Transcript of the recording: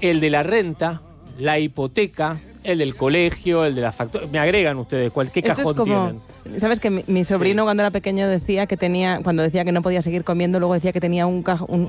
el de la renta, la hipoteca, el del colegio, el de la factura. Me agregan ustedes, ¿qué cajón tienen? ¿Sabes que mi sobrino cuando era pequeño decía que tenía, cuando decía que no podía seguir comiendo, luego decía que tenía un